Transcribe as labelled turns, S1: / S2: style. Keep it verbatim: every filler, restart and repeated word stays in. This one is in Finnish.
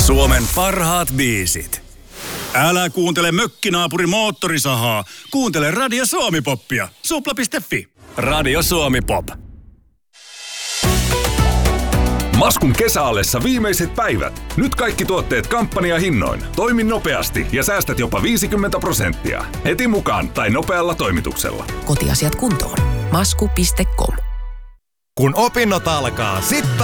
S1: Suomen parhaat biisit. Älä kuuntele mökkinaapuri moottorisahaa. Kuuntele Radio Suomi-poppia. Supla piste fi. Radio Suomi-pop.
S2: Maskun kesäallessa viimeiset päivät. Nyt kaikki tuotteet kampanjahinnoin. Toimi nopeasti ja säästät jopa viisikymmentä prosenttia. Heti mukaan tai nopealla toimituksella.
S3: Kotiasiat kuntoon. masku piste com.
S4: Kun opinnot alkaa, sit